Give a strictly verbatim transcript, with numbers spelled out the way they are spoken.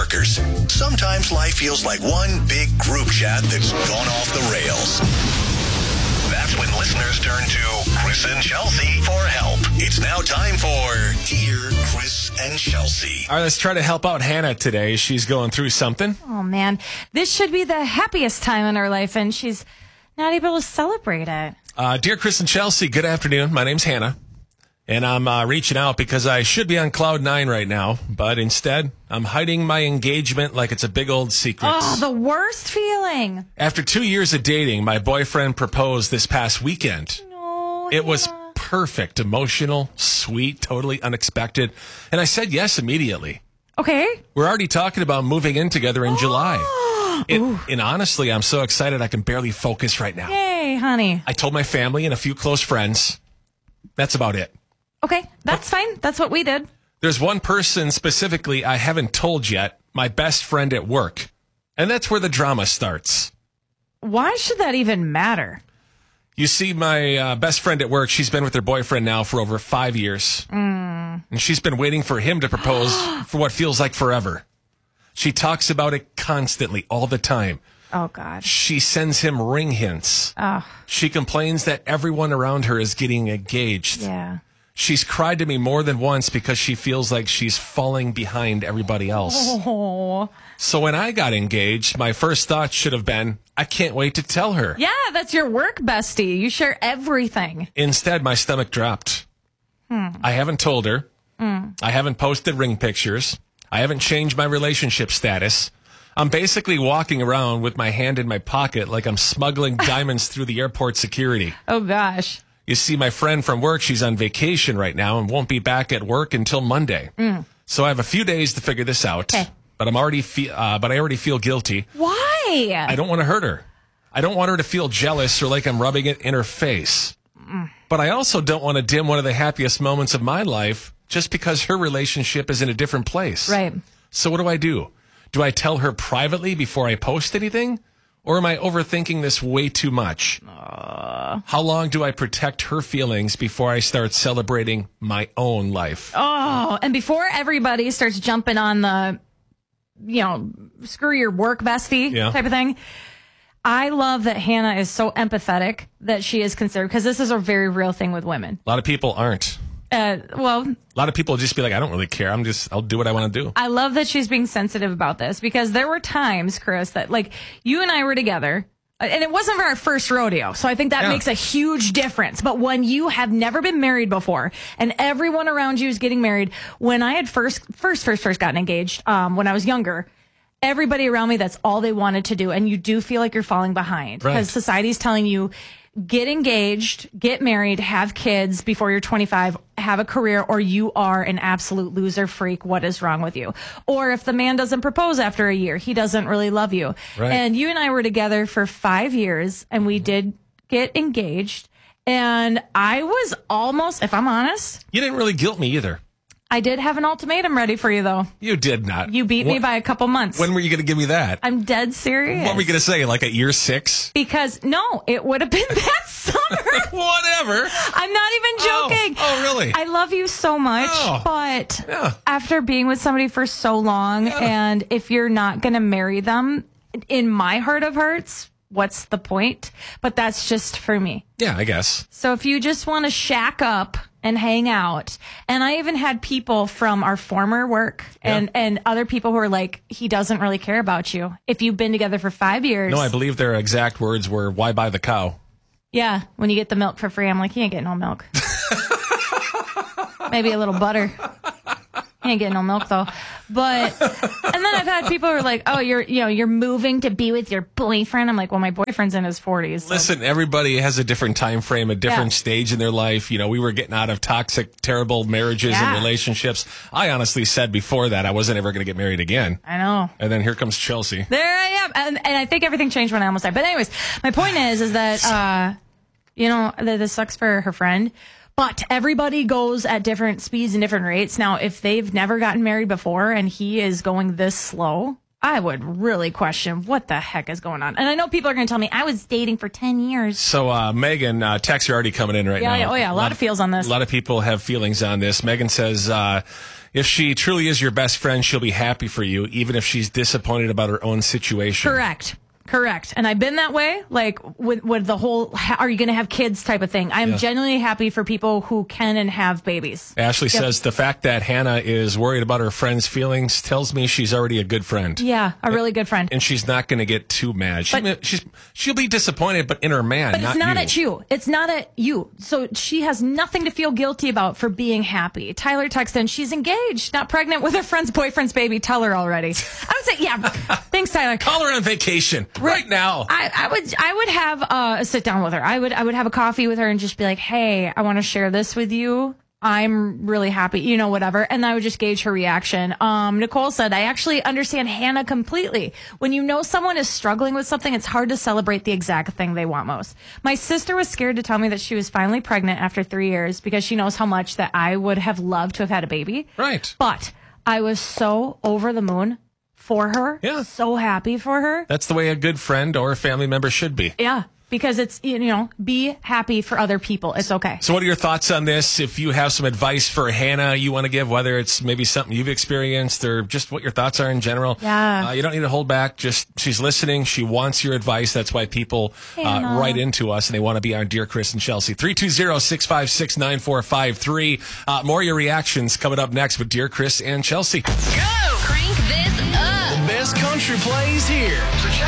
coworkers. Sometimes life feels like one big group chat that's gone off the rails. That's when listeners turn to Chris and Chelsea for help. It's now time for Dear Chris and Chelsea. All right, let's try to help out Hannah today. She's going through something. Oh, man. This should be the happiest time in her life, and she's not able to celebrate it. Uh, Dear Chris and Chelsea, good afternoon. My name's Hannah, and I'm uh, reaching out because I should be on cloud nine right now, but instead, I'm hiding my engagement like it's a big old secret. Oh, the worst feeling. After two years of dating, my boyfriend proposed this past weekend. No, It was Hannah. perfect, emotional, sweet, totally unexpected, and I said yes immediately. Okay. We're already talking about moving in together in July. It, and honestly, I'm so excited I can barely focus right now. Yay, honey. I told my family and a few close friends. That's about it. Okay, that's fine. That's what we did. There's one person specifically I haven't told yet, my best friend at work. And that's where the drama starts. Why should that even matter? You see, my uh, best friend at work, she's been with her boyfriend now for over five years. Mm. And she's been waiting for him to propose for what feels like forever. She talks about it constantly, all the time. Oh, God. She sends him ring hints. Oh, She complains that everyone around her is getting engaged. yeah. She's cried to me more than once because she feels like she's falling behind everybody else. Oh. So when I got engaged, my first thought should have been, I can't wait to tell her. Yeah, that's your work bestie. You share everything. Instead, my stomach dropped. Hmm. I haven't told her. Mm. I haven't posted ring pictures. I haven't changed my relationship status. I'm basically walking around with my hand in my pocket like I'm smuggling diamonds through the airport security. Oh, gosh. You see, my friend from work, she's on vacation right now and won't be back at work until Monday. Mm. So I have a few days to figure this out. Okay. But I'm already fe- uh, but I already feel guilty. Why? I don't want to hurt her. I don't want her to feel jealous or like I'm rubbing it in her face. Mm. But I also don't want to dim one of the happiest moments of my life just because her relationship is in a different place. Right. So what do I do? Do I tell her privately before I post anything? Or am I overthinking this way too much? Uh, How long do I protect her feelings before I start celebrating my own life? Oh, and before everybody starts jumping on the, you know, screw your work bestie Yeah. type of thing, I love that Hannah is so empathetic that she is considered, because this is a very real thing with women. A lot of people aren't. Uh, well, A lot of people just be like, I don't really care. I'm just, I'll do what I want to do. I love that she's being sensitive about this, because there were times, Chris, that like you and I were together, and it wasn't our first rodeo. So I think that Yeah. makes a huge difference. But when you have never been married before and everyone around you is getting married, when I had first, first, first, first gotten engaged, um, when I was younger, everybody around me, that's all they wanted to do. And you do feel like you're falling behind Right. because society's telling you, get engaged, get married, have kids before you're twenty-five, have a career, or you are an absolute loser freak. What is wrong with you? Or if the man doesn't propose after a year, he doesn't really love you. Right. And you and I were together for five years and we did get engaged. And I was almost, if I'm honest, You didn't really guilt me either. I did have an ultimatum ready for you, though. You did not. You beat me Wh- by a couple months. When were you going to give me that? I'm dead serious. What were you going to say? Like at year six? Because, no, it would have been that summer. Whatever. I'm not even Oh, joking. oh, really? I love you so much, Oh. but Yeah. after being with somebody for so long, Yeah. and if you're not going to marry them, in my heart of hearts, what's the point? But that's just for me. Yeah, I guess. So if you just want to shack up and hang out, and I even had people from our former work and, Yeah. and other people who are like, he doesn't really care about you. If you've been together for five years. No, I believe their exact words were, why buy the cow? Yeah, when you get the milk for free, I'm like, he ain't getting no milk. Maybe a little butter. He ain't getting no milk though. But and then I've had people who are like, "Oh, you're you know you're moving to be with your boyfriend." I'm like, "Well, my boyfriend's in his forties." So. Listen, everybody has a different time frame, a different Yeah. stage in their life. You know, we were getting out of toxic, terrible marriages Yeah. and relationships. I honestly said before that I wasn't ever going to get married again. I know. And then here comes Chelsea. There I am, and, and I think everything changed when I almost died. But anyways, my point is, is that uh, you know, th- this sucks for her friend. But everybody goes at different speeds and different rates. Now, if they've never gotten married before and he is going this slow, I would really question what the heck is going on. And I know people are going to tell me I was dating for ten years. So, uh, Megan, uh, texts are already coming in right Yeah, now. yeah, oh yeah, a lot of feels on this. A lot of people have feelings on this. Megan says, uh, if she truly is your best friend, she'll be happy for you, even if she's disappointed about her own situation. Correct. Correct. And I've been that way, like with, with the whole, ha- are you going to have kids type of thing. I'm Yeah. genuinely happy for people who can and have babies. Ashley Yep. says the fact that Hannah is worried about her friend's feelings tells me she's already a good friend. Yeah, a really good friend. And she's not going to get too mad. She, But- she's, she'll be disappointed, but in her man, But not it's not you. at you. It's not at you. So she has nothing to feel guilty about for being happy. Tyler texted in, she's engaged, not pregnant with her friend's boyfriend's baby. Tell her already. I would say, yeah. Thanks, Tyler. Call her on vacation right now. I, I would I would have uh, a sit down with her. I would I would have a coffee with her and just be like, hey, I want to share this with you. I'm really happy, you know, whatever. And I would just gauge her reaction. Um, Nicole said, I actually understand Hannah completely. When you know someone is struggling with something, it's hard to celebrate the exact thing they want most. My sister was scared to tell me that she was finally pregnant after three years because she knows how much that I would have loved to have had a baby. Right. But I was so over the moon for her. Yeah. So happy for her. That's the way a good friend or a family member should be. Yeah, because it's, you know, be happy for other people. It's okay. So what are your thoughts on this? If you have some advice for Hannah you want to give, whether it's maybe something you've experienced or just what your thoughts are in general. Yeah. Uh, you don't need to hold back. Just she's listening. She wants your advice. That's why people uh, Hannah. write into us and they want to be our Dear Chris and Chelsea. three two zero, six five six, nine four five three. Uh, more of your reactions coming up next with Dear Chris and Chelsea. Go! Crank this up. The best country plays here. So check